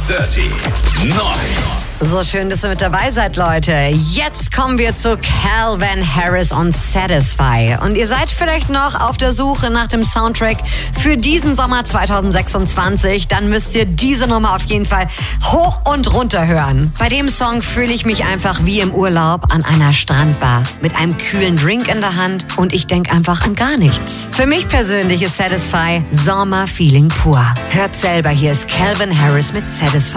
30. 9. So schön, dass ihr mit dabei seid, Leute. Jetzt kommen wir zu Calvin Harris und Satisfy. Und ihr seid vielleicht noch auf der Suche nach dem Soundtrack für diesen Sommer 2026. Dann müsst ihr diese Nummer auf jeden Fall hoch und runter hören. Bei dem Song fühle ich mich einfach wie im Urlaub an einer Strandbar mit einem kühlen Drink in der Hand und ich denke einfach an gar nichts. Für mich persönlich ist Satisfy Sommerfeeling pur. Hört selber, hier ist Calvin Harris mit Satisfy.